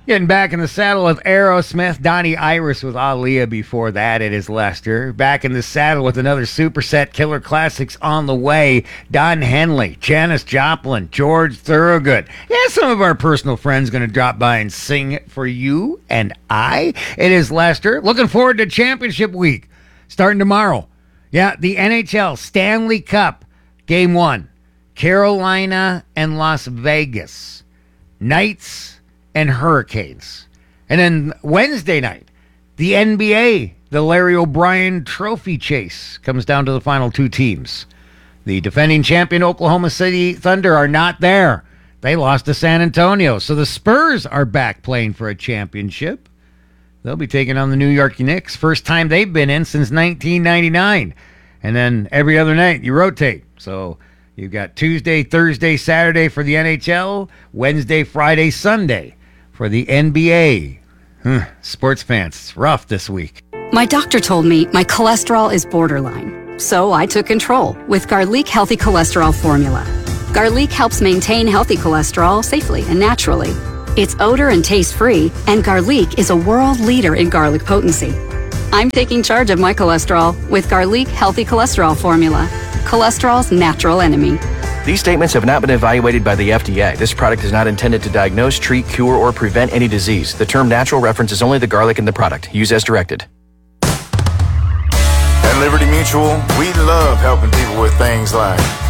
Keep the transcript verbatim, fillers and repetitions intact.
Getting back in the saddle with Aerosmith, Donnie Iris with Aaliyah before that. It is Lester. Back in the saddle with another superset, Killer Classics on the way. Don Henley, Janis Joplin, George Thorogood. Yeah, some of our personal friends going to drop by and sing it for you and I. It is Lester. Looking forward to championship week starting tomorrow. Yeah, the N H L Stanley Cup Game one. Carolina and Las Vegas. Knights and Hurricanes. And then Wednesday night, the N B A, the Larry O'Brien Trophy Chase, comes down to the final two teams. The defending champion Oklahoma City Thunder are not there. They lost to San Antonio. So the Spurs are back playing for a championship. They'll be taking on the New York Knicks. First time they've been in since nineteen ninety-nine. And then every other night you rotate. So you've got Tuesday, Thursday, Saturday for the N H L, Wednesday, Friday, Sunday for the N B A. Huh, sports fans, it's rough this week. My doctor told me my cholesterol is borderline, so I took control with Garlic Healthy Cholesterol Formula. Garlic helps maintain healthy cholesterol safely and naturally. It's odor and taste-free, and Garlic is a world leader in garlic potency. I'm taking charge of my cholesterol with Garlic Healthy Cholesterol Formula, cholesterol's natural enemy. These statements have not been evaluated by the F D A. This product is not intended to diagnose, treat, cure, or prevent any disease. The term natural references only the garlic in the product. Use as directed. At Liberty Mutual, we love helping people with things like